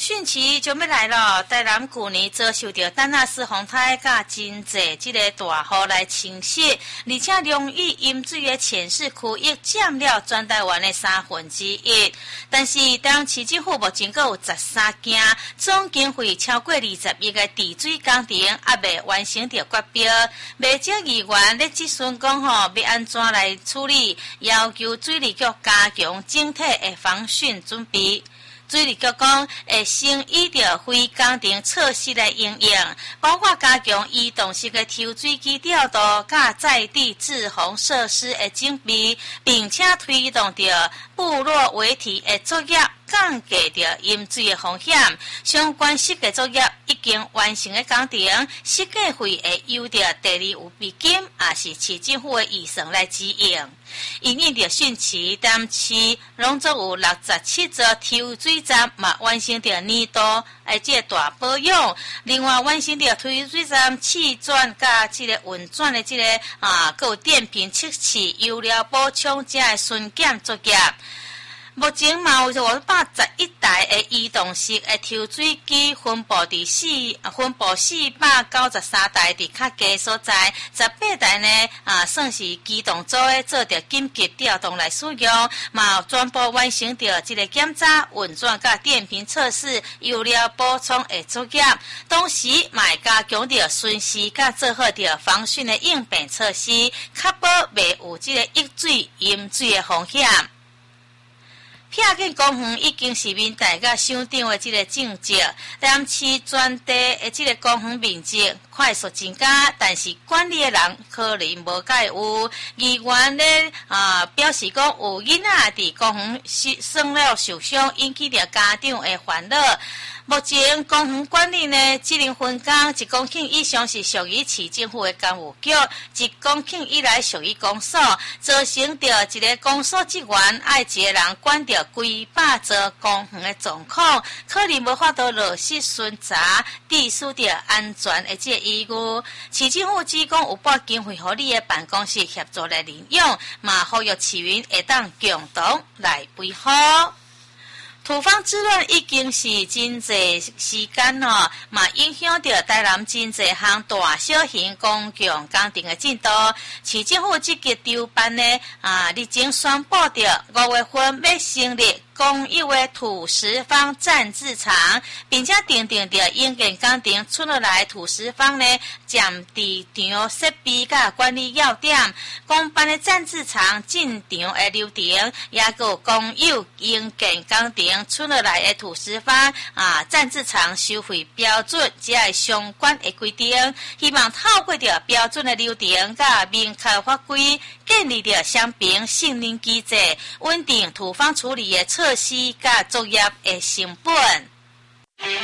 汛期就要来了，台南去年遭受到丹纳斯风台甲真济这个大雨来侵袭，而且龙雨淹水的浅市区域占了全台湾的1/3。但是，台南市政府目前还有13件，总经费超过20亿的治水工程，还未完成着决标。未少议员咧质询讲要安怎来处理，要求水利局加强整体的防汛准备。水利局讲会先依着非工程措施来应用，包括加强移动式的抽水机调度，甲在地治洪设施的整备，并且推动着部落维体的作业，降低着淹水的风险。相关设计作业已经完成的工程，设计费会由着第二有备金，也是市政府的预算来支应。因应着汛期，台南市拢总有67座抽水站，嘛完成着年度这大保养。另外完成着抽水站气转甲这个运转的这个还有电瓶测试、油料补充这的巡检作业。目前嘛有511台的移动式的抽水机分布493台伫较低所在，18台呢算是机动组的做着紧急调动来使用，嘛全部完成着这个检查、运转甲电瓶测试、油料补充的作业，同时嘛会加强着巡视甲做好着防汛的应变措施，确保袂有这个溢水淹水的风险。偏见公园已经是面大甲省长的这个政绩，台南市全地的这个公园面积快速增加，但是管理的人可能无介有。议员咧表示讲，有囡仔伫公园生了受伤，引起着家长的烦恼。目前公园管理呢，职能分工，1公顷以上是属于市政府的公务局，1公顷以内属于公所，造成着一个公所职员爱一个人管着几百座公园的状况，可能无法度落实巡查，致使着安全的这个疑虑。市政府只讲有拨经费予你的办公室协助来利用，嘛呼吁市民会当共同来维护。土方之乱已经是真济时间嘛影响到台南真济项大小型公共工程的进度。市政府积极筹办呢日前宣布着5月份要成立公有的土石方暂置场，并且订定着营建工程出落来土石方呢占地场设备甲管理要点，公办的暂置场进场的流程，也有公有营建工程出落来的土石方暂置场收费标准，这系相关的规定，希望透过着标准的流程甲明确法规，建立着双边信任机制，稳定土方处理的措施甲作业的成本。